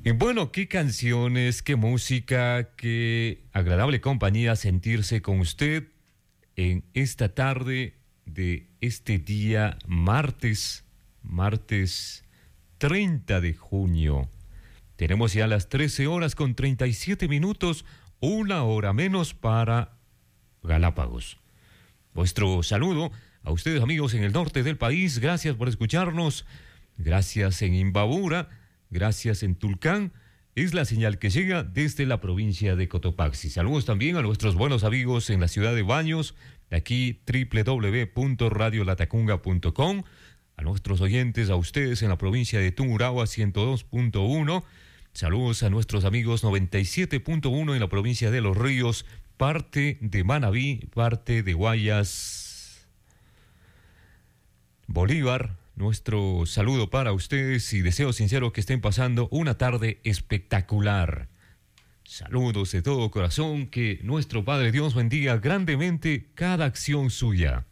Y bueno, qué canciones, qué música, qué agradable compañía sentirse con usted en esta tarde de este día martes 30 de junio. Tenemos ya las 13 horas con 37 minutos, una hora menos para Galápagos. Vuestro saludo a ustedes amigos en el norte del país, gracias por escucharnos, gracias en Imbabura, gracias en Tulcán, es la señal que llega desde la provincia de Cotopaxi. Saludos también a nuestros buenos amigos en la ciudad de Baños, de aquí www.radiolatacunga.com, a nuestros oyentes, a ustedes en la provincia de Tungurahua 102.1, saludos a nuestros amigos 97.1 en la provincia de Los Ríos, parte de Manabí, parte de Guayas, Bolívar. Nuestro saludo para ustedes y deseo sincero que estén pasando una tarde espectacular. Saludos de todo corazón, que nuestro Padre Dios bendiga grandemente cada acción suya.